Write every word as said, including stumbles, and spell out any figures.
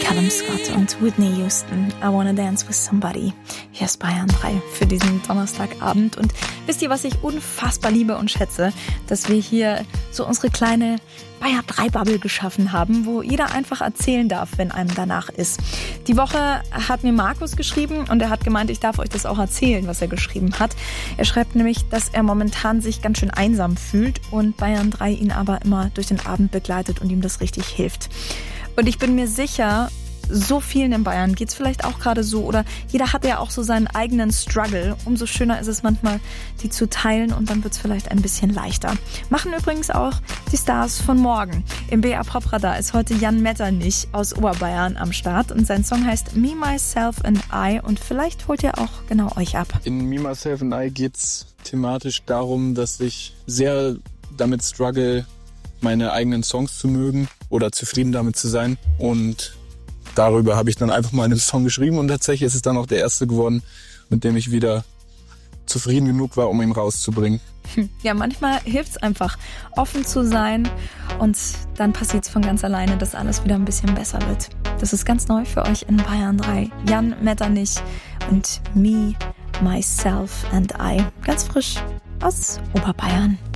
Callum Scott und Whitney Houston, I Wanna Dance With Somebody. Hier ist Bayern drei für diesen Donnerstagabend. Und wisst ihr, was ich unfassbar liebe und schätze? Dass wir hier so unsere kleine Bayern drei Bubble geschaffen haben, wo jeder einfach erzählen darf, wenn einem danach ist. Die Woche hat mir Markus geschrieben und er hat gemeint, ich darf euch das auch erzählen, was er geschrieben hat. Er schreibt nämlich, dass er momentan sich ganz schön einsam fühlt und Bayern drei ihn aber immer durch den Abend begleitet und ihm das richtig hilft. Und ich bin mir sicher, so vielen in Bayern geht's vielleicht auch gerade so oder jeder hat ja auch so seinen eigenen Struggle. Umso schöner ist es manchmal, die zu teilen und dann wird's vielleicht ein bisschen leichter. Machen übrigens auch die Stars von morgen. Im B A Pop Radar ist heute Jan Metternich aus Oberbayern am Start und sein Song heißt Me, Myself and I und vielleicht holt er auch genau euch ab. In Me, Myself and I geht's thematisch darum, dass ich sehr damit struggle, meine eigenen Songs zu mögen oder zufrieden damit zu sein und darüber habe ich dann einfach mal einen Song geschrieben und tatsächlich ist es dann auch der erste geworden, mit dem ich wieder zufrieden genug war, um ihn rauszubringen. Ja, manchmal hilft es einfach, offen zu sein und dann passiert es von ganz alleine, dass alles wieder ein bisschen besser wird. Das ist ganz neu für euch in Bayern drei. Jan Metternich und Me, Myself and I. Ganz frisch aus Oberbayern.